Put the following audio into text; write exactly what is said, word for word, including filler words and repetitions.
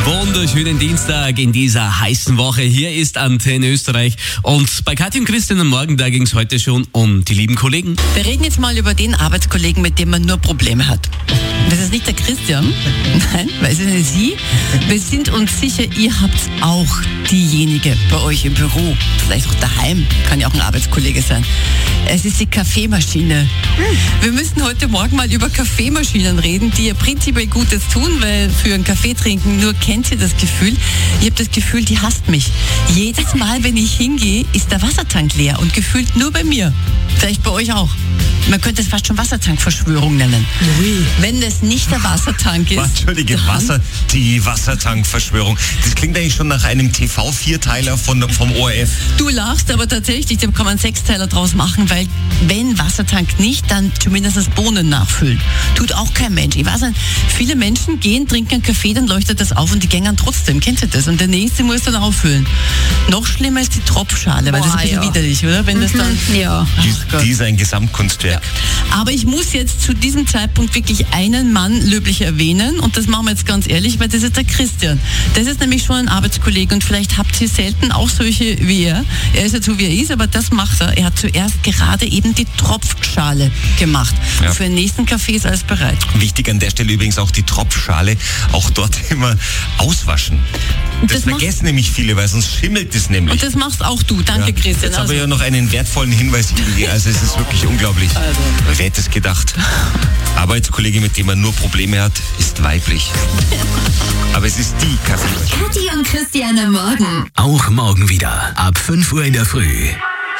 Wunderschönen Dienstag in dieser heißen Woche. Hier ist Antenne Österreich. Und bei Kathi und Christian am Morgen, da ging es heute schon um die lieben Kollegen. Wir reden jetzt mal über den Arbeitskollegen, mit dem man nur Probleme hat. Das ist nicht der Christian, nein, weil es ist nicht Sie. Wir sind uns sicher, ihr habt auch diejenige bei euch im Büro, vielleicht auch daheim, kann ja auch ein Arbeitskollege sein. Es ist die Kaffeemaschine. Wir müssen heute Morgen mal über Kaffeemaschinen reden, die ja prinzipiell Gutes tun, weil für einen Kaffee trinken nur kennt ihr das Gefühl. Ich habe das Gefühl, die hasst mich. Jedes Mal, wenn ich hingehe, ist der Wassertank leer und gefühlt nur bei mir. Vielleicht bei euch auch. Man könnte es fast schon Wassertankverschwörung nennen. Oui. Wenn es nicht der Wassertank ist. Entschuldige, Wasser, die Wassertankverschwörung. Das klingt eigentlich schon nach einem T V-Vierteiler von, vom O R F. Du lachst, aber tatsächlich, da kann man einen Sechsteiler draus machen, weil wenn Wassertank nicht, dann zumindest das Bohnen nachfüllen. Tut auch kein Mensch. Ich weiß nicht, viele Menschen gehen, trinken einen Kaffee, dann leuchtet das auf und die gängern trotzdem. Kennt ihr das? Und der nächste muss dann auffüllen. Noch schlimmer ist die Tropfschale, weil Boah, das ist ein bisschen ja. widerlich, oder? Wenn das dann, ja. Die, die ist ein Gesamtkunstwerk. Ja. Aber ich muss jetzt zu diesem Zeitpunkt wirklich einen Mann löblich erwähnen und das machen wir jetzt ganz ehrlich, weil das ist der Christian. Das ist nämlich schon ein Arbeitskollege und vielleicht habt ihr selten auch solche wie er. Er ist ja so wie er ist, aber das macht er. Er hat zuerst gerade eben die Tropfschale gemacht. Ja. Und für den nächsten Kaffee ist alles bereit. Wichtig an der Stelle übrigens auch die Tropfschale, auch dort immer auswaschen. Das, das vergessen nämlich viele, weil sonst schimmelt es nämlich. Und das machst auch du. Danke, ja. Christian. Jetzt also. habe ich ja noch einen wertvollen Hinweis gegeben. Also es ist wirklich unglaublich. Also. Wer hätte es gedacht? Arbeitskollege, mit dem man nur Probleme hat, ist weiblich. Aber es ist die Kaffeemaschine. Kathi und Christian am Morgen. Auch morgen wieder ab fünf Uhr in der Früh.